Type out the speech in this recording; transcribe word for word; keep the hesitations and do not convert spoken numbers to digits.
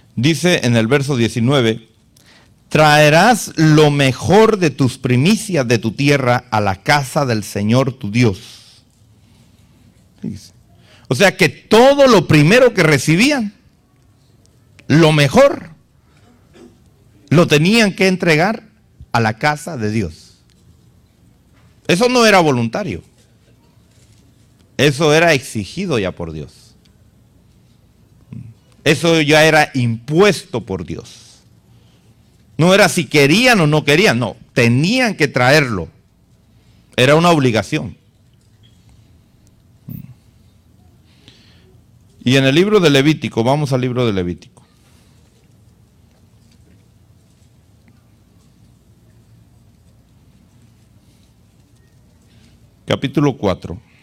Dice en el verso diecinueve, traerás lo mejor de tus primicias de tu tierra a la casa del Señor tu Dios. O sea que todo lo primero que recibían, lo mejor, lo tenían que entregar a la casa de Dios. Eso no era voluntario. Eso era exigido ya por Dios. Eso ya era impuesto por Dios. No era si querían o no querían, no, tenían que traerlo. Era una obligación. Y en el libro de Levítico, vamos al libro de Levítico. Capítulo cuatro.